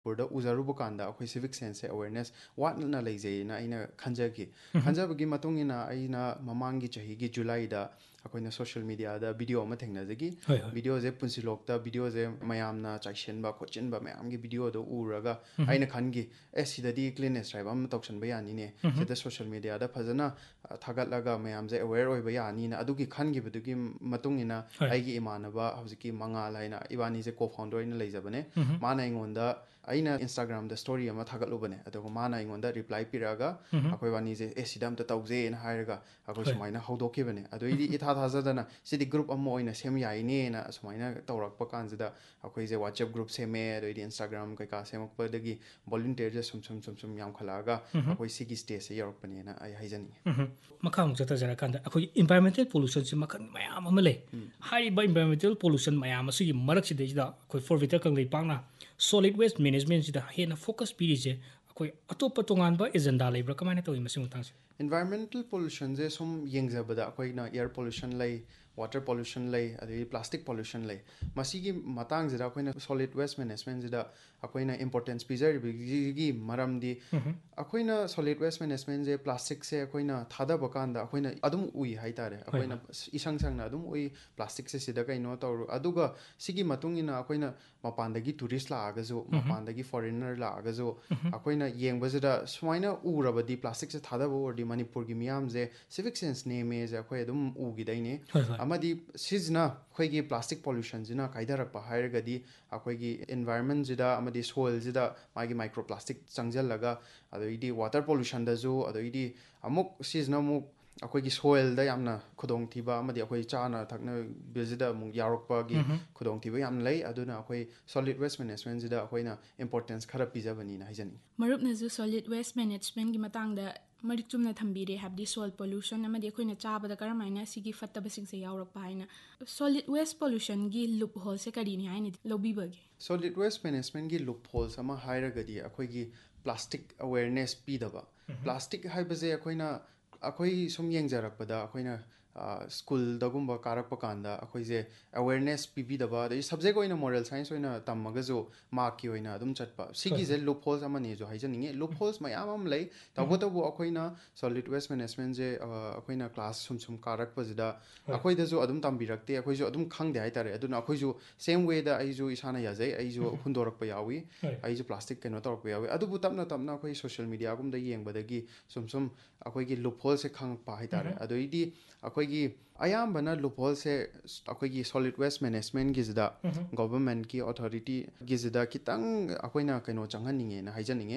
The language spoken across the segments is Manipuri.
ꯄꯨꯔꯗ ꯎꯖꯔꯨꯕ ꯀꯥꯟꯗ ꯑꯩꯈꯣꯏ ꯁꯤꯚꯤꯛ ꯁꯦꯟꯁꯁꯦ ꯑꯦꯋꯦꯔꯅꯦꯁ ꯋꯥꯠꯅ ꯂꯩꯖꯩꯅ ꯑꯩꯅ ꯈꯟꯖꯈꯤ ꯈꯟꯖꯕꯒꯤ ꯃꯇꯨꯡ ꯏꯟꯅ ꯑꯩꯅ ꯃꯃꯥꯡꯒꯤ ꯆꯍꯤꯒꯤ ꯖꯨꯂꯥꯏꯗ ꯑꯩꯈꯣꯏꯅ ꯁꯣꯁꯤꯌꯦꯜ ꯃꯤꯗꯤꯌꯥꯗ ꯚꯤꯗꯤꯑꯣ ꯑꯃ ꯊꯦꯡꯅꯖꯈꯤ ꯚꯤꯗꯤꯑꯣꯁꯦ ꯄꯨꯟꯁꯤꯂꯣꯛꯇ ꯚꯤꯗꯤꯑꯣꯁꯦ ꯃꯌꯥꯝꯅ ꯆꯥꯏꯁꯤꯟꯕ ꯈꯣꯠꯆꯤꯟꯕ ꯃꯌꯥꯝꯒꯤ ꯚꯤꯗꯤꯑꯣꯗꯣ ꯎꯔꯒ ꯑꯩꯅ ꯈꯟꯈꯤ ꯁꯤꯗꯗꯤ ꯀ꯭ꯂꯤꯟꯅꯦꯁ ꯗ꯭ꯔꯥꯏꯕ ꯑꯃ ꯇꯧꯁꯟꯕ ꯌꯥꯅꯤꯅꯦ ꯁꯤꯗ ꯁꯣꯁꯤꯌꯦꯜ ꯃꯤꯗꯤꯌꯥꯗ ꯐꯖꯅ ꯊꯥꯒꯠꯂꯒ ꯃꯌꯥꯝꯁꯦ ꯑꯦꯋꯦꯌꯔ ꯑꯣꯏꯕ ꯌꯥꯅꯤꯅ ꯑꯗꯨꯒꯤ ꯈꯟꯈꯤꯕꯗꯨꯒꯤ ꯃꯇꯨꯡ ꯏꯟꯅ ꯑꯩꯒꯤ ꯏꯃꯥꯟꯅꯕ ꯍꯧꯖꯤꯛꯀꯤ ꯃꯉꯥꯜ ꯍꯥꯏꯅ ꯏꯕꯥꯅꯤꯁꯦ ꯀꯣ ꯐꯥꯎꯟꯗꯔ ꯑꯣꯏꯅ ꯂꯩꯖꯕꯅꯦ ꯃꯥꯅ ꯑꯩꯉꯣꯟꯗ ꯑꯩꯅ ꯏꯟꯁꯇꯥꯒ꯭ꯔꯥꯝꯗ ꯁ꯭ꯇꯣꯔꯤ ꯑꯃ ꯊꯥꯒꯠꯂꯨꯕꯅꯦ ꯑꯗꯨꯒ ꯃꯥꯅ ꯑꯩꯉꯣꯟꯗ ꯔꯤꯄ꯭ꯂꯥꯏ ꯄꯤꯔꯛꯑꯒ ꯑꯩꯈꯣꯏ ꯋꯥꯅꯤꯁꯦ ꯁꯤꯗ ꯑꯝꯇ ꯇꯧꯖꯦꯅ ꯍꯥꯏꯔꯒ ꯑꯩꯈꯣꯏ ꯁꯨꯃꯥꯏꯅ ꯍꯧꯗꯣꯛꯈꯤꯕꯅꯦ ꯑꯗꯨꯏꯗꯤ ꯏꯊꯥ ꯊꯥꯖꯗꯅ ꯁꯤꯗꯤ ꯒ꯭ꯔꯨꯞ ꯑꯃ ꯑꯣꯏꯅ ꯁꯦꯝ ꯌꯥꯏꯅꯦꯅ ꯁꯨꯃꯥꯏꯅ ꯇꯧꯔꯛꯄ ꯀꯥꯟꯁꯤꯗ ꯑꯩꯈꯣꯏꯁꯦ ꯋꯥꯆꯦꯞ ꯒ꯭ꯔꯨꯞ ꯁꯦꯝꯃꯦ ꯑꯗꯩꯗꯤ ꯏꯟꯁꯇꯥꯒ꯭ꯔꯥꯝ ꯀꯩꯀꯥ ꯁꯦꯝꯃꯛꯄꯗꯒꯤ ꯚꯣꯂꯨꯟꯇꯤꯌꯔꯁꯦ ꯁꯨꯝ ꯌꯥꯝꯈꯠꯂꯛꯑꯒ ꯑꯩꯈꯣꯏ ꯁꯤꯒꯤ ꯁ꯭ꯇꯦꯖꯁꯦ ꯌꯧꯔꯛꯄꯅꯦꯅ ꯑꯩ ꯍꯥꯏꯖꯅꯤꯡꯉꯤ ꯃꯈꯥ ꯑꯃꯨꯛ ꯆꯠꯊꯖꯔꯀꯥꯟꯗ ꯑꯩꯈꯣꯏꯒꯤ ꯏꯟꯚꯥꯏꯔꯣꯟꯃꯦꯟꯇꯦꯜ ꯄꯣꯂꯨꯁꯟꯁꯤ ꯃꯈꯜ ꯃꯌꯥꯝ ꯑꯃ ꯂꯩ ꯍꯥꯏꯔꯤꯕ ꯏꯟꯚꯥꯏꯔꯣꯟꯃꯦꯟꯇꯦꯜ ꯄꯣꯂꯨꯁꯟ ꯃꯌꯥꯝ ꯑꯁꯤꯒꯤ ꯃꯔꯛꯁꯤꯗꯩꯁꯤꯗ ꯑꯩꯈꯣꯏ ꯐꯣꯔꯕꯤꯇꯔ ꯀꯪꯂꯩꯄꯥꯛꯅ ꯁꯣꯂꯤꯗ ꯋꯦꯁ ꯃꯦꯅꯦꯖꯃꯦꯟꯁꯤꯗ ꯍꯦꯟꯅ ꯐꯣꯀꯁ ꯄꯤꯔꯤꯁꯦ ꯑꯩꯈꯣꯏ ꯑꯇꯣꯞꯄ ꯇꯣꯉꯥꯟꯕ ꯑꯦꯖꯦꯟꯗꯥ ꯂꯩꯕ꯭ꯔꯥ ꯀꯃꯥꯏꯅ ꯇꯧꯏ ꯃꯁꯤꯒꯤ ꯃꯇꯥꯡꯁꯦ ꯏꯟꯚꯥꯏꯔꯣꯟꯃꯦꯟꯇꯦꯜ ꯄꯣꯂꯨꯁꯟꯁꯦ ꯁꯨꯝ ꯌꯦꯡꯖꯕꯗ ꯑꯩꯈꯣꯏꯅ ꯏꯌꯔ ꯄꯣꯂꯨꯁꯟ ꯂꯩ ꯋꯥꯇꯔ ꯄꯣꯂꯨꯁꯟ ꯂꯩ ꯑꯗꯒꯤ ꯄ꯭ꯂꯥꯁꯇꯤꯛ ꯄꯣꯂꯨꯁꯟ ꯂꯩ ꯃꯁꯤꯒꯤ ꯃꯇꯥꯡꯁꯤꯗ ꯑꯩꯈꯣꯏꯅ ꯁꯣꯂꯤꯗ ꯋꯦꯁ ꯃꯦꯅꯦꯖꯃꯦꯟꯁꯤꯗ ꯑꯩꯈꯣꯏꯅ ꯏꯝꯄꯣꯔꯇꯦꯟꯁ ꯄꯤꯖꯔꯤꯕꯒꯤ ꯃꯔꯝꯗꯤ ꯑꯩꯈꯣꯏꯅ ꯁꯣꯂꯤꯗ ꯋꯦꯁ ꯃꯦꯅꯦꯖꯃꯦꯟꯁꯦ ꯄ꯭ꯂꯥꯁꯇꯤꯛꯁꯦ ꯑꯩꯈꯣꯏꯅ ꯊꯥꯗꯕ ꯀꯥꯟꯗ ꯑꯩꯈꯣꯏꯅ ꯑꯗꯨꯝ ꯎꯏ ꯍꯥꯏꯇꯥꯔꯦ ꯑꯩꯈꯣꯏꯅ ꯏꯁꯪ ꯁꯪꯅ ꯑꯗꯨꯝ ꯎꯏ ꯄ꯭ꯂꯥꯁꯇꯤꯛꯁꯦ ꯁꯤꯗ ꯀꯩꯅꯣ ꯇꯧꯔꯨ ꯑꯗꯨꯒ ꯁꯤꯒꯤ ꯃꯇꯨꯡ ꯏꯟꯅ ꯑꯩꯈꯣꯏꯅ ꯃꯄꯥꯟꯗꯒꯤ ꯇꯨꯔꯤꯁ ꯂꯥꯛꯑꯒꯁꯨ ꯃꯄꯥꯟꯗꯒꯤ ꯐꯣꯔꯦꯟꯅꯔ ꯂꯥꯛꯑꯒꯁꯨ ꯑꯩꯈꯣꯏꯅ ꯌꯦꯡꯕꯁꯤꯗ ꯁꯨꯃꯥꯏꯅ ꯎꯔꯕꯗꯤ ꯄ꯭ꯂꯥꯁꯇꯤꯛꯁꯦ ꯊꯥꯗꯕ ꯑꯣꯏꯔꯗꯤ ꯃꯅꯤꯄꯨꯔꯒꯤ ꯃꯤꯌꯥꯝꯁꯦ ꯁꯤꯚꯤꯛ ꯁꯦꯟꯁ ꯅꯦꯝꯃꯦꯁꯦ ꯑꯩꯈꯣꯏ ꯑꯗꯨꯝ ꯎꯈꯤꯗꯣꯏꯅꯦ ꯑꯃꯗꯤ ꯁꯤꯁꯤꯅ ꯑꯩꯈꯣꯏꯒꯤ ꯄ꯭ꯂꯥꯁꯇꯤꯛ ꯄꯣꯂꯨꯁꯟꯁꯤꯅ ꯀꯥꯏꯊꯔꯛꯄ ꯍꯥꯏꯔꯒꯗꯤ ꯑꯩꯈꯣꯏꯒꯤ ꯏꯟꯚꯥꯏꯔꯣꯟꯃꯦꯟꯁꯤꯗ ꯑꯃꯗꯤ ꯁꯣꯏꯜꯁꯤꯗ ꯃꯥꯒꯤ ꯃꯥꯏꯀ꯭ꯔꯣ ꯄ꯭ꯂꯥꯁꯇꯤꯛ ꯆꯪꯁꯤꯜꯂꯒ ꯑꯗꯩꯗꯤ ꯋꯥꯇꯔ ꯄꯣꯂꯨꯁꯟꯗꯁꯨ ꯑꯗꯩꯗꯤ ꯑꯃꯨꯛ ꯁꯤꯁꯤꯅ ꯑꯃꯨꯛ ꯑꯩꯈꯣꯏꯒꯤ ꯁꯣꯏꯜꯗ ꯌꯥꯝꯅ ꯈꯨꯗꯣꯡꯊꯤꯕ ꯑꯃꯗꯤ ꯑꯩꯈꯣꯏ ꯆꯥꯅ ꯊꯛꯅꯕꯁꯤꯗ ꯑꯃꯨꯛ ꯌꯥꯎꯔꯛꯄꯒꯤ ꯈꯨꯗꯣꯡꯊꯤꯕ ꯌꯥꯝ ꯂꯩ ꯑꯗꯨꯅ ꯑꯩꯈꯣꯏ ꯁꯣꯂꯤꯗ ꯋꯦꯁ ꯃꯦꯅꯦꯖꯃꯦꯟꯁꯤꯗ ꯑꯩꯈꯣꯏꯅ ꯏꯝꯄꯣꯔꯇꯦꯟꯁ ꯈꯔ ꯄꯤꯖꯕꯅꯤꯅ ꯍꯥꯏꯖꯅꯤꯡꯉꯤ ꯃꯔꯨꯞꯅꯁꯨ ꯁꯣꯂꯤꯗ ꯋꯦꯁ ꯃꯦꯅꯦꯖꯃꯦꯟꯠꯒꯤ ꯃꯇꯥꯡꯗ ꯃꯔꯤꯛ ꯆꯨꯝꯅ ꯊꯝꯕꯤꯔꯦ ꯍꯥꯏꯕꯗꯤ ꯁꯣꯏꯜ ꯄꯣꯂꯨꯁꯟ ꯑꯃꯗꯤ ꯑꯩꯈꯣꯏꯅ ꯆꯥꯕꯗ ꯀꯔꯝꯍꯥꯏꯅ ꯁꯤꯒꯤ ꯐꯠꯇꯕꯁꯤꯡꯁꯦ ꯌꯥꯎꯔꯛꯄ ꯍꯥꯏꯅ ꯁꯣꯂꯤꯗ ꯋꯦꯁ ꯄꯣꯂꯨꯁꯟꯒꯤ ꯂꯨꯞ ꯍꯣꯜꯁꯦ ꯀꯔꯤꯅꯤ ꯍꯥꯏꯅ ꯂꯧꯕꯤꯕꯒꯦ ꯁꯣꯂꯤꯗ ꯋꯦꯁ ꯃꯦꯅꯦꯖꯃꯦꯟꯠꯒꯤ ꯂꯨꯞ ꯍꯣꯜꯁ ꯑꯃ ꯍꯥꯏꯔꯒꯗꯤ ꯑꯩꯈꯣꯏꯒꯤ ꯄ꯭ꯂꯥꯁꯇꯤꯛ ꯑꯋꯦꯔꯅꯦꯁ ꯄꯤꯗꯕ ꯄ꯭ꯂꯥꯁꯇꯤꯛ ꯍꯥꯏꯕꯁꯦ ꯑꯩꯈꯣꯏ ꯁꯨꯝ ꯌꯦꯡꯖꯔꯛꯄꯗ ꯑꯩꯈꯣꯏꯅ ꯁ꯭ꯀꯨꯜꯗꯒꯨꯝꯕ ꯀꯥꯔꯛꯄ ꯀꯥꯟꯗ ꯑꯩꯈꯣꯏꯁꯦ ꯑꯋꯦꯔꯅꯦꯁ ꯄꯤꯕꯤꯗꯕ ꯑꯗꯩ ꯁꯞꯖꯦꯛ ꯑꯣꯏꯅ ꯃꯣꯔꯦꯜ ꯁꯥꯏꯟꯁ ꯑꯣꯏꯅ ꯇꯝꯃꯒꯁꯨ ꯃꯥꯔꯛꯀꯤ ꯑꯣꯏꯅ ꯑꯗꯨꯝ ꯆꯠꯄ ꯁꯤꯒꯤꯁꯦ ꯂꯨꯞ ꯍꯣꯜꯁ ꯑꯃꯅꯦꯁꯨ ꯍꯥꯏꯖꯅꯤꯡꯉꯤ ꯂꯨꯞ ꯍꯣꯜꯁ ꯃꯌꯥꯝ ꯑꯃ ꯂꯩ ꯇꯧꯕꯇꯕꯨ ꯑꯩꯈꯣꯏꯅ ꯁꯣꯂꯤꯗ ꯋꯦꯁ ꯃꯦꯅꯦꯖꯃꯦꯟꯁꯦ ꯑꯩꯈꯣꯏꯅ ꯀ꯭ꯂꯥꯁ ꯁꯨꯝ ꯀꯥꯔꯛꯄꯁꯤꯗ ꯑꯩꯈꯣꯏꯗꯁꯨ ꯑꯗꯨꯝ ꯇꯝꯕꯤꯔꯛꯇꯦ ꯑꯩꯈꯣꯏꯁꯨ ꯑꯗꯨꯝ ꯈꯪꯗꯦ ꯍꯥꯏꯇꯥꯔꯦ ꯑꯗꯨꯅ ꯑꯩꯈꯣꯏꯁꯨ ꯁꯦꯝ ꯋꯦꯗ ꯑꯩꯁꯨ ꯏꯁꯥꯅ ꯌꯥꯖꯩ ꯑꯩꯁꯨ ꯍꯨꯟꯗꯣꯔꯛꯄ ꯌꯥꯎꯏ ꯑꯩꯁꯨ ꯄ꯭ꯂꯥꯁꯇꯤꯛ ꯀꯩꯅꯣ ꯇꯧꯔꯛꯄ ꯌꯥꯎꯏ ꯑꯗꯨꯕꯨ ꯇꯞꯅ ꯇꯞꯅ ꯑꯩꯈꯣꯏ ꯁꯣꯁꯤꯌꯦꯜ ꯃꯤꯗꯤꯌꯥꯒꯨꯝꯕꯗ ꯌꯦꯡꯕꯗꯒꯤ ꯁꯨꯝ ꯑꯩꯈꯣꯏꯒꯤ ꯂꯨꯞ ꯍꯣꯜꯁꯦ ꯈꯪꯉꯛꯄ ꯍꯥꯏꯇꯥꯔꯦ ꯑꯗꯩꯗꯤ ꯑꯩꯈꯣꯏꯒꯤ ꯑꯌꯥꯝꯕꯅ ꯂꯨꯞ ꯍꯣꯜꯁꯦ ꯑꯩꯈꯣꯏꯒꯤ ꯁꯣꯂꯤꯗ ꯋꯦꯁ ꯃꯦꯅꯦꯖꯃꯦꯟꯠꯒꯤꯁꯤꯗ ꯒꯣꯕꯔꯃꯦꯟꯠꯀꯤ ꯑꯣꯊꯣꯔꯤꯇꯤꯒꯤꯁꯤꯗ ꯈꯤꯇꯪ ꯑꯩꯈꯣꯏꯅ ꯀꯩꯅꯣ ꯆꯪꯍꯟꯅꯤꯡꯉꯦꯅ ꯍꯥꯏꯖꯅꯤꯡꯉꯦ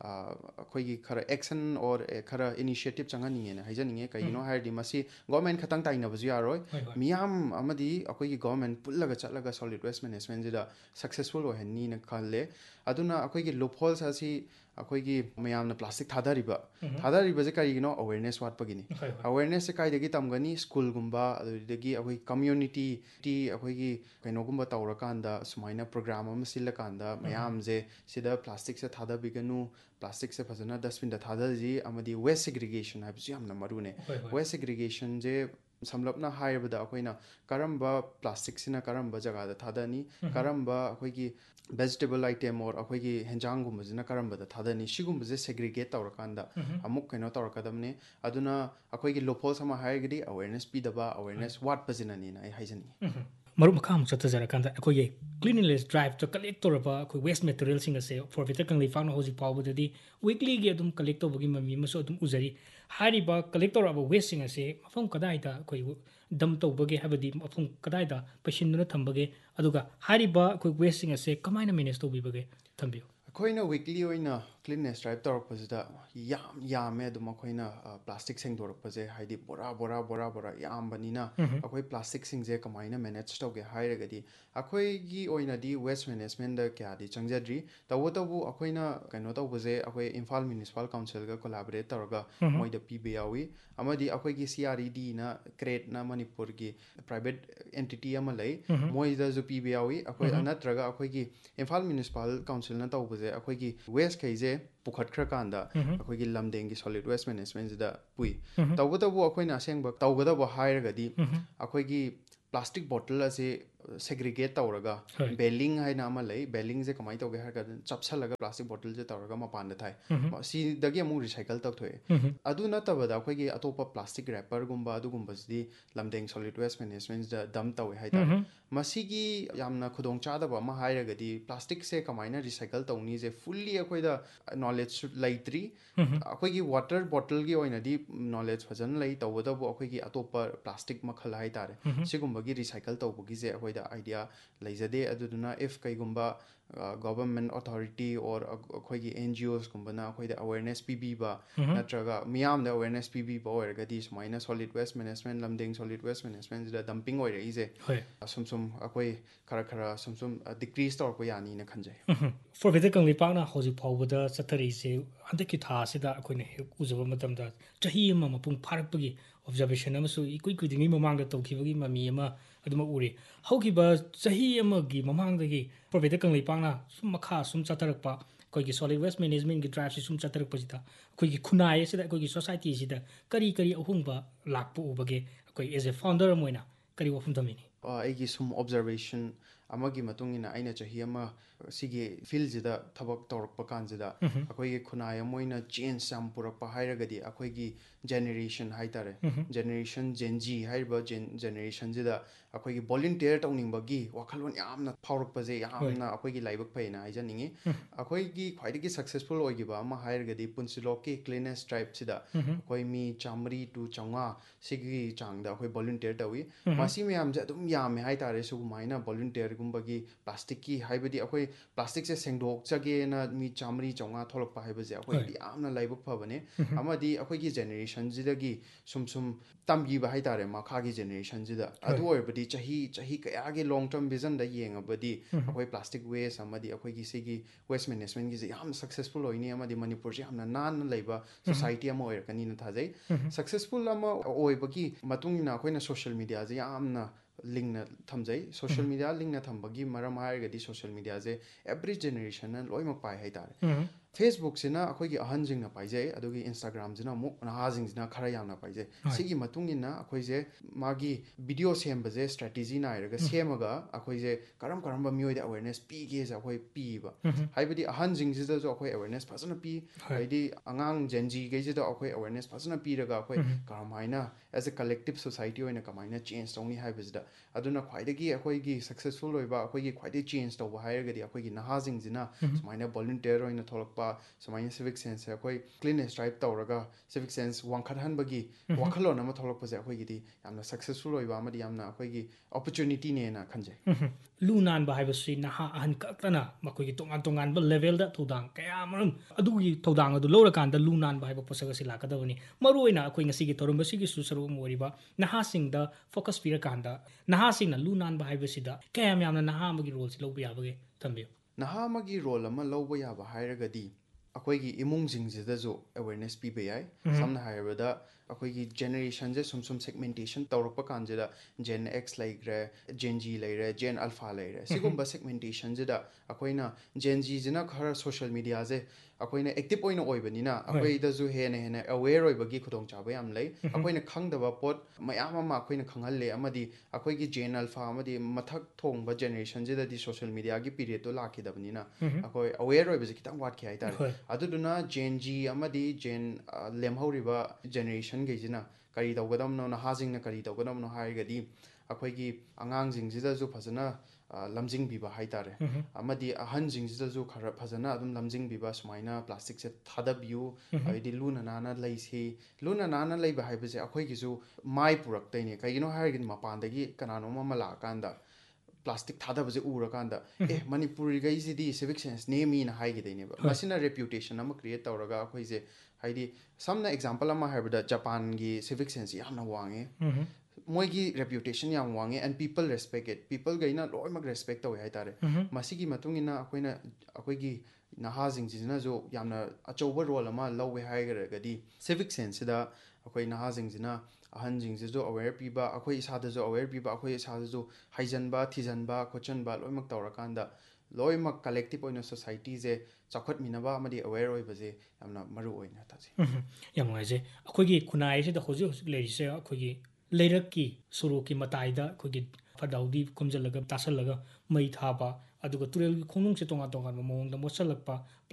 ꯑꯩꯈꯣꯏꯒꯤ ꯈꯔ ꯑꯦꯛꯁꯟ ꯑꯣꯔ ꯈꯔ ꯏꯅꯤꯁꯤꯌꯦꯇꯤꯞ ꯆꯪꯍꯟꯅꯤꯡꯉꯦꯅ ꯍꯥꯏꯖꯅꯤꯡꯉꯦ ꯀꯩꯒꯤꯅꯣ ꯍꯥꯏꯔꯗꯤ ꯃꯁꯤ ꯒꯣꯔꯃꯦꯟꯠ ꯈꯛꯇꯪ ꯇꯥꯏꯅꯕꯁꯨ ꯌꯥꯔꯣꯏ ꯃꯤꯌꯥꯝ ꯑꯃꯗꯤ ꯑꯩꯈꯣꯏꯒꯤ ꯒꯣꯔꯃꯦꯟꯠ ꯄꯨꯜꯂꯒ ꯆꯠꯂꯒ ꯁꯣꯂꯤꯗ ꯋꯦꯁ ꯃꯦꯅꯦꯖꯃꯦꯟꯠꯁꯤꯗ ꯁꯛꯁꯦꯁꯐꯨꯜ ꯑꯣꯏꯍꯟꯅꯤꯅ ꯈꯜꯂꯦ ꯑꯗꯨꯅ ꯑꯩꯈꯣꯏꯒꯤ ꯂꯨꯞ ꯍꯣꯜꯁ ꯑꯁꯤ ꯑꯩꯈꯣꯏꯒꯤ ꯃꯌꯥꯝꯅ ꯄ꯭ꯂꯥꯁꯇꯤꯛ ꯊꯥꯗꯔꯤꯕꯁꯦ ꯀꯔꯤꯒꯤꯅꯣ ꯑꯋꯦꯔꯅꯦꯁ ꯋꯥꯠꯄꯒꯤꯅꯤ ꯑꯋꯦꯔꯅꯦꯁꯁꯦ ꯀꯥꯏꯗꯒꯤ ꯇꯝꯒꯅꯤ ꯁ꯭ꯀꯨꯜꯒꯨꯝꯕ ꯑꯗꯨꯗꯒꯤ ꯑꯩꯈꯣꯏ ꯀꯝꯃ꯭ꯌꯨꯅꯤꯇꯤ ꯑꯩꯈꯣꯏꯒꯤ ꯀꯩꯅꯣꯒꯨꯝꯕ ꯇꯧꯔꯀꯥꯟꯗ ꯁꯨꯃꯥꯏꯅ ꯄ꯭ꯔꯣꯒ꯭ꯔꯥꯝ ꯑꯃ ꯁꯤꯜꯂꯀꯥꯟꯗ ꯃꯌꯥꯝꯁꯦ ꯁꯤꯗ ꯄ꯭ꯂꯥꯁꯇꯤꯛꯁꯦ ꯊꯥꯗꯕꯤꯒꯅꯨ ꯄ꯭ꯂꯥꯁꯇꯤꯛꯁꯦ ꯐꯖꯅ ꯗꯁꯕꯤꯟꯗ ꯊꯥꯗꯁꯤ ꯑꯃꯗꯤ ꯋꯦꯁ ꯁꯦꯒ꯭ꯔꯤꯒꯦꯁꯟ ꯍꯥꯏꯕꯁꯤ ꯌꯥꯝꯅ ꯃꯔꯨꯅꯦ ꯋꯦꯁ ꯁꯦꯒ꯭ꯔꯤꯒꯦꯁꯟꯁꯦ ꯁꯝꯂꯞꯅ ꯍꯥꯏꯔꯕꯗ ꯑꯩꯈꯣꯏꯅ ꯀꯔꯝꯕ ꯄ꯭ꯂꯥꯁꯇꯤꯛꯁꯤꯅ ꯀꯔꯝꯕ ꯖꯒꯥꯗ ꯊꯥꯗꯅꯤ ꯀꯔꯝꯕ ꯑꯩꯈꯣꯏꯒꯤ ꯚꯦꯖꯤꯇꯦꯕꯜ ꯑꯥꯏꯇꯦꯝ ꯑꯣꯔ ꯑꯩꯈꯣꯏꯒꯤ ꯍꯦꯟꯖꯥꯡꯒꯨꯝꯕꯁꯤꯅ ꯀꯔꯝꯕꯗ ꯊꯥꯗꯅꯤ ꯁꯤꯒꯨꯝꯕꯁꯦ ꯁꯦꯒ꯭ರಿꯒꯦꯠ ꯇꯧꯔꯀꯥꯟꯗ ꯑꯃꯨꯛ ꯀꯩꯅꯣ ꯇꯧꯔꯛꯀꯗꯕꯅꯤ ꯑꯗꯨꯅ ꯑꯩꯈꯣꯏꯒꯤ ꯂꯨꯞ ꯍꯣꯜꯁ ꯑꯃ ꯍꯥꯏꯔꯒꯗꯤ ꯑꯋꯦꯔꯅꯦꯁ ꯄꯤꯗꯕ ꯑꯋꯦꯔꯅꯦꯁ ꯋꯥꯠꯄꯁꯤꯅꯅꯦꯅ ꯑꯩ ꯍꯥꯏꯖꯅꯤꯡꯉꯤ ꯃꯔꯨꯞ ꯃꯈꯥ ꯑꯃꯨꯛ ꯆꯠꯊꯖꯔꯀꯥꯟꯗ ꯑꯩꯈꯣꯏꯒꯤ ꯀ꯭ꯂꯤꯅꯤꯅꯦꯁ ꯗ꯭ꯔꯥꯏꯚꯇ ꯀꯂꯦꯛ ꯇꯧꯔꯕ ꯑꯩꯈꯣꯏ ꯋꯦꯁ ꯃꯦꯇꯔꯤꯌꯦꯜꯁꯤꯡ ꯑꯁꯦ ꯐꯣꯔꯕꯤꯇꯔ ꯀꯪꯂꯩꯄꯥꯛꯅ ꯍꯧꯖꯤꯛ ꯐꯥꯎꯕꯗꯗꯤ ꯋꯤꯛꯂꯤꯒꯤ ꯑꯗꯨꯝ ꯀꯂꯦꯛ ꯇꯧꯕꯒꯤ ꯃꯃꯤ ꯑꯃꯁꯨ ꯑꯗꯨꯝ ꯎꯖꯔꯤ ꯍꯥꯏꯔꯤꯕ ꯀꯂꯦꯛ ꯇꯧꯔꯛꯑꯕ ꯋꯦꯁꯁꯤꯡ ꯑꯁꯦ ꯃꯐꯝ ꯀꯗꯥꯏꯗ ꯑꯩꯈꯣꯏ ꯗꯝ ꯇꯧꯕꯒꯦ ꯍꯥꯏꯕꯗꯤ ꯃꯐꯝ ꯀꯗꯥꯏꯗ ꯄꯩꯁꯤꯟꯗꯨꯅ ꯊꯝꯕꯒꯦ ꯑꯗꯨꯒ ꯍꯥꯏꯔꯤꯕ ꯑꯩꯈꯣꯏ ꯋꯦꯁꯁꯤꯡ ꯑꯁꯦ ꯀꯃꯥꯏꯅ ꯃꯦꯅꯦꯖ ꯇꯧꯕꯤꯕꯒꯦ ꯊꯝꯕꯤꯌꯨ ꯑꯩꯈꯣꯏꯅ ꯋꯤꯛꯂꯤ ꯑꯣꯏꯅ ꯀ꯭ꯂꯤꯟꯅꯦꯁ ꯗ꯭ꯔꯥꯏꯚ ꯇꯧꯔꯛꯄꯁꯤꯗ ꯌꯥꯝꯃꯦ ꯑꯗꯨꯝ ꯑꯩꯈꯣꯏꯅ ꯄ꯭ꯂꯥꯁꯇꯤꯛ ꯁꯦꯡꯗꯣꯔꯛꯄꯁꯦ ꯍꯥꯏꯗꯤ ꯕꯣꯔꯥ ꯌꯥꯝꯕꯅꯤꯅ ꯑꯩꯈꯣꯏ ꯄ꯭ꯂꯥꯁꯇꯤꯛꯁꯤꯡꯁꯦ ꯀꯃꯥꯏꯅ ꯃꯦꯅꯦꯖ ꯇꯧꯒꯦ ꯍꯥꯏꯔꯒꯗꯤ ꯑꯩꯈꯣꯏꯒꯤ ꯑꯣꯏꯅꯗꯤ ꯋꯦꯁ ꯃꯦꯅꯦꯖꯃꯦꯟꯠꯗ ꯀꯌꯥꯗꯤ ꯆꯪꯖꯗ꯭ꯔꯤ ꯇꯧꯕꯇꯕꯨ ꯑꯩꯈꯣꯏꯅ ꯀꯩꯅꯣ ꯇꯧꯕꯁꯦ ꯑꯩꯈꯣꯏ ꯏꯝꯐꯥꯜ ꯃ꯭ꯌꯨꯅꯤꯁꯤꯄꯥꯜ ꯀꯥꯎꯟꯁꯤꯜꯒ ꯀꯣꯂꯥꯕꯣꯔꯦꯠ ꯇꯧꯔꯒ ꯃꯣꯏꯗ ꯄꯤꯕ ꯌꯥꯎꯏ ꯑꯃꯗꯤ ꯑꯩꯈꯣꯏꯒꯤ CREDꯅ ꯀ꯭ꯔꯦꯠꯅ ꯃꯅꯤꯄꯨꯔꯒꯤ ꯄ꯭ꯔꯥꯏꯚꯦꯠ ꯑꯦꯟꯇꯤꯇꯤ ꯑꯃ ꯂꯩ ꯃꯣꯏꯗꯁꯨ ꯄꯤꯕ ꯌꯥꯎꯏ ꯑꯩꯈꯣꯏ ꯅꯠꯇ꯭ꯔꯒ ꯑꯩꯈꯣꯏꯒꯤ ꯏꯝꯐꯥꯜ ꯃ꯭ꯌꯨꯅꯤꯁꯤꯄꯥꯜ ꯀꯥꯎꯟꯁꯤꯜꯅ ꯇꯧꯕꯁꯦ ꯑꯩꯈꯣꯏꯒꯤ ꯋꯦꯁꯈꯩꯁꯦ ꯄꯨꯈꯠꯈ꯭ꯔꯀꯥꯟꯗ ꯑꯩꯈꯣꯏꯒꯤ ꯂꯝꯗꯦꯡꯒꯤ ꯁꯣꯂꯤꯗ ꯋꯦꯁ ꯃꯦꯅꯦꯖꯃꯦꯟꯠꯁꯤꯗ ꯄꯨꯏ ꯇꯧꯕꯇꯕꯨ ꯑꯩꯈꯣꯏꯅ ꯑꯁꯦꯡꯕ ꯇꯧꯒꯗꯕ ꯍꯥꯏꯔꯒꯗꯤ ꯑꯩꯈꯣꯏꯒꯤ ꯄ꯭ꯂꯥꯁꯇꯤꯛ ꯕꯣꯇꯜ ꯑꯁꯤ segregate तौरगा belling है ना मलई belling जे कमाई तौगे हर कर चपसल लगा plastic bottle जे तौरगा मपान दे थाई सी दगे अमु recycle तक थोए अदु न तब दा कोई की अतोपा plastic wrapper गुम्बा अदु गुम्बस दी लमदेंग solid waste management दा दम तौए है तारे मसी की यामना खुदोंग चादा बा मा हायर गदी plastic से कमाई ना recycle तौनी जे fully अकोई दा knowledge लाइट्री अकोई की water bottle की ओइना दी knowledge फजन लाई तौबदा बो अकोई की अतोपा plastic मखल है तारे सिगुम्बगी recycle तौबगी जे अकोई दा idea लाइजदे अदुदुना if कई गुम्बा government authority or अकोई की NGOs गुम्बना अकोई दा awareness पीबीबा नत्रगा मियाम दा awareness पीबीबा ओइरगदी सुमाइना solid waste management लमदेंग solid waste management दा dumping ओइरे इजे सुम अकोई खरा खरा सुम decrease तौर को यानी न खंजाई for the कंगली पाना होजी फाउबदा सतरी से हंदकी था सिदा अकोइने उजबा मतमदा चाही अमा मपुंग फारकपगी observation अमसु इकुइ कुदिंगी ममांग तौखिबगी ममी अमा अदुमा उरी हौकिबा चाही अमगी ममांगदगी प्रोफेसर कंगली पाना सुम मखा सुम चतरकपा कोई solid waste management की ड्राइव से सुम चतरकपजिदा कोई खुनाय सिदा कोई सोसाइटी सिदा करी करी अहुंबा लाकपु उबगे कोई एज ए फाउंडर मोइना करी वफुम तमिनी अꯩꯒꯤ ꯁꯨꯝ observation ꯑꯃꯒꯤ ꯃꯇꯨꯡ ꯏꯟꯅ ꯑꯩꯅ ꯆꯍꯤ ꯑꯃ ꯁꯤꯒꯤ ꯐꯤꯜꯁꯤꯗ ꯊꯕꯛ ꯇꯧꯔꯛꯄ ꯀꯥꯟꯁꯤꯗ ꯑꯩꯈꯣꯏꯒꯤ ꯈꯨꯟꯅꯥꯏ ꯑꯃ ꯑꯣꯏꯅ ꯆꯦꯟꯖ ꯌꯥꯝ ꯄꯨꯔꯛꯄ ꯍꯥꯏꯔꯒꯗꯤ ꯑꯩꯈꯣꯏꯒꯤ ꯖꯦꯅꯦꯔꯦꯁꯟ ꯍꯥꯏꯇꯥꯔꯦ ꯖꯦꯅꯦꯔꯦꯁꯟ ꯖꯦꯟꯖꯤ ꯍꯥꯏꯔꯤꯕ ꯖꯦꯅꯦꯔꯦꯁꯟꯁꯤꯗ ꯑꯩꯈꯣꯏꯒꯤ ꯚꯣꯂꯨꯟꯇꯤꯌꯔ ꯇꯧꯅꯤꯡꯕꯒꯤ ꯋꯥꯈꯜꯂꯣꯟ ꯌꯥꯝꯅ ꯐꯥꯎꯔꯛꯄꯁꯦ ꯌꯥꯝꯅ ꯑꯩꯈꯣꯏꯒꯤ ꯂꯥꯏꯕꯛ ꯐꯩꯅ ꯍꯥꯏꯖꯅꯤꯡꯉꯤ ꯑꯩꯈꯣꯏꯒꯤ ꯈ꯭ꯋꯥꯏꯗꯒꯤ ꯁꯛꯁꯦꯁꯐꯨꯜ ꯑꯣꯏꯈꯤꯕ ꯑꯃ ꯍꯥꯏꯔꯒꯗꯤ ꯄꯨꯟꯁꯤꯂꯣꯛꯀꯤ ꯀ꯭ꯂꯤꯅꯦꯁ ꯇ꯭ꯔꯥꯏꯕꯁꯤꯗ ꯑꯩꯈꯣꯏ ꯃꯤ 100 to 500 ꯁꯤꯒꯤ ꯆꯥꯡꯗ ꯑꯩꯈꯣꯏ ꯚꯣꯂꯨꯟꯇꯤꯌꯔ ꯇꯧꯏ ꯃꯁꯤ ꯃꯌꯥꯝꯁꯦ ꯑꯗꯨꯝ ꯌꯥꯝꯃꯦ ꯍꯥꯏꯇꯥꯔꯦ ꯁꯨꯒꯨꯃꯥꯏꯅ ꯚꯣꯂꯨꯟꯇꯤꯌꯔꯒꯨꯝꯕꯒꯤ ꯄ꯭ꯂꯥꯁꯇꯤꯛꯀꯤ ꯍꯥꯏꯕꯗꯤ ꯑꯩꯈꯣꯏ ꯄ꯭ꯂꯥꯁꯇꯤꯛꯁꯦ ꯁꯦꯡꯗꯣꯛꯆꯒꯦꯅ ꯃꯤ 100 ꯊꯣꯛꯂꯛꯄ ꯍꯥꯏꯕꯁꯦ ꯑꯩꯈꯣꯏꯒꯤꯗꯤ ꯌꯥꯝꯅ ꯂꯥꯏꯕꯛ ꯐꯕꯅꯦ ꯑꯃꯗꯤ ꯑꯩꯈꯣꯏꯒꯤ ꯖꯦꯅꯦꯔꯦꯁꯟꯁꯤꯗꯒꯤ ꯁꯨꯝ ꯇꯝꯕꯤꯕ ꯍꯥꯏꯇꯥꯔꯦ ꯃꯈꯥꯒꯤ ꯖꯦꯅꯦꯔꯦꯁꯟꯁꯤꯗ ꯑꯗꯨ ꯑꯣꯏꯔꯕꯗꯤ ꯆꯍꯤ ꯀꯌꯥꯒꯤ ꯂꯣꯡ ꯇꯔꯝ ꯚꯤꯖꯟꯗ ꯌꯦꯡꯉꯕꯗꯤ ꯑꯩꯈꯣꯏ ꯄ꯭ꯂꯥꯁꯇꯤꯛ ꯋꯦꯁ ꯑꯃꯗꯤ ꯑꯩꯈꯣꯏꯒꯤ ꯁꯤꯒꯤ ꯋꯦꯁ ꯃꯦꯅꯦꯖꯃꯦꯟꯠꯒꯤꯁꯦ ꯌꯥꯝꯅ ꯁꯛꯁꯦꯁꯐꯨꯜ ꯑꯣꯏꯅꯤ ꯑꯃꯗꯤ ꯃꯅꯤꯄꯨꯔꯁꯦ ꯌꯥꯝꯅ ꯅꯥꯟꯅ ꯂꯩꯕ ꯁꯣꯁꯥꯏꯇꯤ ꯑꯃ ꯑꯣꯏꯔꯛꯀꯅꯤꯅ ꯊꯥꯖꯩ ꯁꯛꯁꯦꯁꯐꯨꯜ ꯑꯃ ꯑꯣꯏꯕꯒꯤ ꯃꯇꯨꯡ ꯏꯟꯅ ꯑꯩꯈꯣꯏꯅ ꯁꯣꯁꯤꯌꯦꯜ ꯃꯤꯗꯤꯌꯥꯁꯦ ꯌꯥꯝꯅ ꯂꯤꯡꯅ ꯊꯝꯖꯩ ꯁꯣꯁꯤꯌꯦꯜ ꯃꯤꯗꯤꯌꯥ ꯂꯤꯡꯅ ꯊꯝꯕꯒꯤ ꯃꯔꯝ ꯍꯥꯏꯔꯒꯗꯤ ꯁꯣꯁꯤꯌꯦꯜ ꯃꯤꯗꯤꯌꯥꯁꯦ ꯑꯦꯕ꯭ꯔꯤ ꯖꯦꯅꯦꯔꯦꯁꯟꯅ ꯂꯣꯏꯅꯃꯛ ꯄꯥꯏ ꯍꯥꯏꯇꯥꯔꯦ ꯐꯦꯁꯕꯨꯛꯁꯤꯅ ꯑꯩꯈꯣꯏꯒꯤ ꯑꯍꯟꯁꯤꯡꯅ ꯄꯥꯏꯖꯩ ꯑꯗꯨꯒꯤ ꯏꯟꯁꯇꯥꯒ꯭ꯔꯥꯝꯁꯤꯅ ꯑꯃꯨꯛ ꯅꯍꯥꯁꯤꯡꯁꯤꯅ ꯈꯔ ꯌꯥꯝꯅ ꯄꯥꯏꯖꯩ ꯁꯤꯒꯤ ꯃꯇꯨꯡ ꯏꯟꯅ ꯑꯩꯈꯣꯏꯁꯦ ꯃꯥꯒꯤ ꯚꯤꯗꯤꯑꯣ ꯁꯦꯝꯕꯁꯦ ꯁ꯭ꯇ꯭ꯔꯦꯇꯦꯖꯤ ꯅꯥꯏꯔꯒ ꯁꯦꯝꯃꯒ ꯑꯩꯈꯣꯏꯁꯦ ꯀꯔꯝꯕ ꯃꯤꯑꯣꯏꯗ ꯑꯦꯋꯦꯔꯅꯦꯁ ꯄꯤꯒꯦꯁꯦ ꯑꯩꯈꯣꯏ ꯄꯤꯕ ꯍꯥꯏꯕꯗꯤ ꯑꯍꯟꯁꯤꯡꯁꯤꯗꯁꯨ ꯑꯩꯈꯣꯏ ꯑꯦꯋꯦꯔꯅꯦꯁ ꯐꯖꯅ ꯄꯤ ꯍꯥꯏꯗꯤ ꯑꯉꯥꯡ ꯖꯦꯟꯖꯤꯈꯩꯁꯤꯗ ꯑꯩꯈꯣꯏ ꯑꯦꯋꯦꯔꯅꯦꯁ ꯐꯖꯅ ꯄꯤꯔꯒ ꯑꯩꯈꯣꯏ ꯀꯔꯝꯍꯥꯏꯅ ꯑꯦꯖ ꯑꯦ ꯀꯂꯦꯛꯇꯤቭ ꯁꯣꯁꯥꯏꯇꯤ ꯑꯣꯏꯅ ꯀꯃꯥꯏꯅ ꯆꯦꯟꯖ ꯇꯧꯅꯤ ꯍꯥꯏꯕꯁꯤꯗ ꯑꯗꯨꯅ ꯈ꯭ꯋꯥꯏꯗꯒꯤ ꯑꯩꯈꯣꯏꯒꯤ ꯁꯛꯁꯦꯁꯐꯨꯜ ꯑꯣꯏꯕ ꯑꯩꯈꯣꯏꯒꯤ ꯈ꯭ꯋꯥꯏꯗꯒꯤ ꯆꯦꯟꯖ ꯇꯧꯕ ꯍꯥꯏꯔꯒꯗꯤ ꯑꯩꯈꯣꯏꯒꯤ ꯅꯍꯥꯁꯤꯡꯁꯤꯅ ꯁꯨꯃꯥꯏꯅ ꯚꯣꯂꯨꯟꯇꯤꯌꯔ ꯑꯣꯏꯅ ꯊꯣꯛꯂꯛꯄ ꯁꯨꯃꯥꯏꯅ ꯁꯤꯚꯤꯛ ꯁꯦꯟꯁꯁꯦ ꯑꯩꯈꯣꯏ ꯀ꯭ꯂꯤꯟ ꯁ꯭ꯇ꯭ꯔꯥꯏꯞ ꯇꯧꯔꯒ ꯁꯤꯚꯤꯛ ꯁꯦꯟꯁ ꯋꯥꯡꯈꯠꯍꯟꯕꯒꯤ ꯋꯥꯈꯜꯂꯣꯟ ꯑꯃ ꯊꯣꯛꯂꯛꯄꯁꯦ ꯑꯩꯈꯣꯏꯒꯤꯗꯤ ꯌꯥꯝꯅ ꯁꯛꯁꯦꯁꯐꯨꯜ ꯑꯣꯏꯕ ꯑꯃꯗꯤ ꯌꯥꯝꯅ ꯑꯩꯈꯣꯏꯒꯤ ꯑꯣꯄꯣꯔꯆꯨꯅꯤꯇꯤꯅꯦꯅ ꯈꯟꯖꯩ ꯂꯨ ꯅꯥꯟꯕ ꯍꯥꯏꯕꯁꯤ ꯅꯍꯥ ꯑꯍꯟ ꯈꯛꯇꯅ ꯃꯈꯣꯏꯒꯤ ꯇꯣꯉꯥꯟ ꯇꯣꯉꯥꯟꯕ ꯂꯦꯚꯦꯜꯗ ꯊꯧꯗꯥꯡ ꯀꯌꯥ ꯑꯃꯔꯣꯝ ꯑꯗꯨꯒꯤ ꯊꯧꯗꯥꯡ ꯑꯗꯨ ꯂꯧꯔꯀꯥꯟꯗ ꯂꯨ ꯅꯥꯟꯕ ꯍꯥꯏꯕ ꯄꯣꯠꯁꯛ ꯑꯁꯤ ꯂꯥꯛꯀꯗꯕꯅꯤ ꯃꯔꯨꯑꯣꯏꯅ ꯑꯩꯈꯣꯏ ꯉꯁꯤꯒꯤ ꯊꯧꯔꯝ ꯑꯁꯤꯒꯤꯁꯨ ꯁꯔꯨꯛ ꯑꯃ ꯑꯣꯏꯔꯤꯕ ꯅꯍꯥꯁꯤꯡꯗ ꯐꯣꯀꯁ ꯄꯤꯔꯀꯥꯟꯗ ꯅꯍꯥꯁꯤꯡꯅ ꯂꯨ ꯅꯥꯟꯕ ꯍꯥꯏꯕꯁꯤꯗ ꯀꯌꯥꯝ ꯌꯥꯝꯅ ꯅꯍꯥ ꯑꯃꯒꯤ ꯔꯣꯜꯁꯤ ꯂꯧꯕ ꯌꯥꯕꯒꯦ ꯊꯝꯕꯤꯌꯨ ꯅꯍꯥ ꯑꯃꯒꯤ ꯔꯣꯜ ꯑꯃ ꯂꯧꯕ ꯌꯥꯕ ꯍꯥꯏꯔꯒꯗꯤ ꯑꯩꯈꯣꯏꯒꯤ ꯏꯃꯨꯡꯁꯤꯡꯁꯤꯗꯁꯨ ꯑꯦꯋꯦꯔꯅꯦꯁ ꯄꯤꯕ ꯌꯥꯏ ꯁꯝꯅ ꯍꯥꯏꯔꯕꯗ ꯑꯩꯈꯣꯏꯒꯤ ꯖꯦꯅꯦꯔꯦꯁꯟꯁꯦ ꯁꯨꯝ ꯁꯦꯒꯃꯦꯟꯇꯦꯁꯟ ꯇꯧꯔꯛꯄ ꯀꯥꯟꯁꯤꯗ ꯖꯦꯟ ꯑꯦꯛꯁ ꯂꯩꯈ꯭ꯔꯦ ꯖꯦꯟ ꯖꯤ ꯂꯩꯔꯦ ꯖꯦꯟ ꯑꯜꯐꯥ ꯂꯩꯔꯦ ꯁꯤꯒꯨꯝꯕ ꯁꯦꯒꯃꯦꯟꯇꯦꯁꯟꯁꯤꯗ ꯑꯩꯈꯣꯏꯅ ꯖꯦꯟ ꯖꯤꯁꯤꯅ ꯈꯔ ꯁꯣꯁꯤꯌꯦꯜ ꯃꯤꯗꯤꯌꯥꯁꯦ ꯑꯩꯈꯣꯏꯅ ꯑꯦꯛꯇꯤꯞ ꯑꯣꯏꯅ ꯑꯣꯏꯕꯅꯤꯅ ꯑꯩꯈꯣꯏꯗꯁꯨ ꯍꯦꯟꯅ ꯑꯦꯋꯦꯌꯔ ꯑꯣꯏꯕꯒꯤ ꯈꯨꯗꯣꯡꯆꯥꯕ ꯌꯥꯝ ꯂꯩ ꯑꯩꯈꯣꯏꯅ ꯈꯪꯗꯕ ꯄꯣꯠ ꯃꯌꯥꯝ ꯑꯃ ꯑꯩꯈꯣꯏꯅ ꯈꯪꯍꯜꯂꯦ ꯑꯃꯗꯤ ꯑꯩꯈꯣꯏꯒꯤ ꯖꯦꯟ ꯑꯜꯐꯥ ꯑꯃꯗꯤ ꯃꯊꯛ ꯊꯣꯡꯕ ꯖꯦꯅꯦꯔꯦꯁꯟꯁꯤꯗꯗꯤ ꯁꯣꯁꯤꯌꯦꯜ ꯃꯤꯗꯤꯌꯥꯒꯤ ꯄꯤꯔꯤꯌꯗꯇꯣ ꯂꯥꯛꯈꯤꯗꯕꯅꯤꯅ ꯑꯩꯈꯣꯏ ꯑꯦꯋꯦꯌꯔ ꯑꯣꯏꯕꯁꯦ ꯈꯤꯇꯪ ꯋꯥꯠꯈꯤ ꯍꯥꯏꯇꯥꯔꯦ ꯑꯗꯨꯗꯨꯅ ꯖꯦꯟ ꯖꯤ ꯑꯃꯗꯤ ꯖꯦꯟ ꯂꯦꯝꯍꯧꯔꯤꯕ ꯖꯦꯅꯦꯔꯦꯁꯟꯈꯩꯁꯤꯅ ꯀꯔꯤ ꯇꯧꯒꯗꯕꯅꯣ ꯅꯍꯥꯁꯤꯡꯅ ꯀꯔꯤ ꯇꯧꯒꯗꯕꯅꯣ ꯍꯥꯏꯔꯒꯗꯤ ꯑꯩꯈꯣꯏꯒꯤ ꯑꯉꯥꯡꯁꯤꯡꯁꯤꯗꯁꯨ ꯐꯖꯅ ꯂꯝꯖꯤꯡꯕꯤꯕ ꯍꯥꯏꯇꯥꯔꯦ ꯑꯃꯗꯤ ꯑꯍꯟꯁꯤꯡꯁꯤꯗꯁꯨ ꯈꯔ ꯐꯖꯅ ꯑꯗꯨꯝ ꯂꯝꯖꯤꯡꯕꯤꯕ ꯁꯨꯃꯥꯏꯅ ꯄ꯭ꯂꯥꯁꯇꯤꯛꯁꯦ ꯊꯥꯗꯕꯤꯌꯨ ꯑꯗꯩꯗꯤ ꯂꯨꯅ ꯅꯥꯟꯅ ꯂꯩꯁꯤ ꯂꯨꯅ ꯅꯥꯟꯅ ꯂꯩꯕ ꯍꯥꯏꯕꯁꯦ ꯑꯩꯈꯣꯏꯒꯤꯁꯨ ꯃꯥꯏ ꯄꯨꯔꯛꯇꯣꯏꯅꯦ ꯀꯩꯒꯤꯅꯣ ꯍꯥꯏꯔꯒꯗꯤ ꯃꯄꯥꯟꯗꯒꯤ ꯀꯅꯥꯅꯣꯝ ꯑꯃ ꯂꯥꯛꯑꯀꯥꯟꯗ ꯄ꯭ꯂꯥꯁꯇꯤꯛ ꯊꯥꯗꯕꯁꯦ ꯎꯔꯀꯥꯟꯗ ꯃꯅꯤꯄꯨꯔꯤꯈꯩꯁꯤꯗꯤ ꯁꯤꯚꯤꯛ ꯁꯦꯟꯁ ꯅꯦꯝꯃꯤꯅ ꯍꯥꯏꯈꯤꯗꯣꯏꯅꯦꯕ ꯃꯁꯤꯅ ꯔꯦꯄ꯭ꯌꯨꯇꯦꯁꯟ ꯑꯃ ꯀ꯭ꯔꯤꯌꯦꯠ ꯇꯧꯔꯒ ꯑꯩꯈꯣꯏꯁꯦ ꯍꯥꯏꯗꯤ ꯁꯝꯅ ꯑꯦꯛꯖꯥꯝꯄꯜ ꯑꯃ ꯍꯥꯏꯕꯗ ꯖꯄꯥꯟꯒꯤ ꯁꯤꯚꯤꯛ ꯁꯦꯟꯁꯁꯤ ꯌꯥꯝꯅ ꯋꯥꯡꯉꯦ ꯃꯣꯏꯒꯤ ꯔꯦꯄ꯭ꯌꯨꯇꯦꯁꯟ ꯌꯥꯝ ꯋꯥꯡꯉꯦ ꯑꯦꯟ ꯄꯤꯄꯜ ꯔꯦꯁꯄꯦꯛ ꯏꯠ ꯄꯤꯄꯜꯈꯩꯅ ꯂꯣꯏꯅꯃꯛ ꯔꯦꯁꯄꯦꯛ ꯇꯧꯋꯦ ꯍꯥꯏꯇꯥꯔꯦ ꯃꯁꯤꯒꯤ ꯃꯇꯨꯡ ꯏꯟꯅ ꯑꯩꯈꯣꯏꯒꯤ ꯅꯍꯥꯁꯤꯡꯁꯤꯅꯁꯨ ꯌꯥꯝꯅ ꯑꯆꯧꯕ ꯔꯣꯜ ꯑꯃ ꯂꯧꯋꯦ ꯍꯥꯏꯔꯒꯗꯤ ꯁꯤꯚꯤꯛ ꯁꯦꯟꯁꯁꯤꯗ ꯑꯩꯈꯣꯏ ꯅꯍꯥꯁꯤꯡꯁꯤꯅ ꯑꯍꯟꯁꯤꯡꯁꯤꯁꯨ ꯑꯋꯦꯌꯔ ꯄꯤꯕ ꯑꯩꯈꯣꯏ ꯏꯁꯥꯗꯁꯨ ꯑꯋꯦꯌꯔ ꯄꯤꯕ ꯑꯩꯈꯣꯏ ꯏꯁꯥꯗꯁꯨ ꯍꯩꯖꯟꯕ ꯊꯤꯖꯟꯕ ꯈꯣꯠꯆꯟꯕ ꯂꯣꯏꯅꯃꯛ ꯇꯧꯔꯀꯥꯟꯗ ꯂꯣꯏꯅꯃꯛ ꯀꯂꯦꯛꯇꯤꯞ ꯑꯣꯏꯅ ꯁꯣꯁꯥꯏꯇꯤꯁꯦ ꯆꯥꯎꯈꯠꯃꯤꯟꯅꯕ ꯑꯃꯗꯤ ꯑꯋꯦꯌꯔ ꯑꯣꯏꯕꯁꯦ ꯌꯥꯝꯅ ꯃꯔꯨ ꯑꯣꯏꯅ ꯊꯥꯖꯩ ꯌꯥꯝ ꯅꯨꯡꯉꯥꯏꯖꯩ ꯑꯩꯈꯣꯏꯒꯤ ꯈꯨꯟꯅꯥꯏ ꯑꯁꯤꯗ ꯍꯧꯖꯤꯛ ꯂꯩꯔꯤꯁꯦ ꯑꯩꯈꯣꯏꯒꯤ ꯂꯩꯔꯛꯀꯤ ꯁꯣꯔꯣꯛꯀꯤ ꯃꯇꯥꯏꯗ ꯑꯩꯈꯣꯏꯒꯤ ꯐꯠꯇ ꯍꯥꯎꯊꯤ ꯈꯣꯝꯖꯤꯜꯂꯒ ꯇꯥꯁꯜꯂꯒ ꯃꯩ ꯊꯥꯕ ꯑꯗꯨꯒ ꯇꯨꯔꯦꯜꯒꯤ ꯈꯣꯡꯅꯨꯡꯁꯦ ꯇꯣꯉꯥꯟ ꯇꯣꯉꯥꯟꯕ ꯃꯑꯣꯡꯗ ꯃꯣꯠꯁꯜꯂꯛꯄ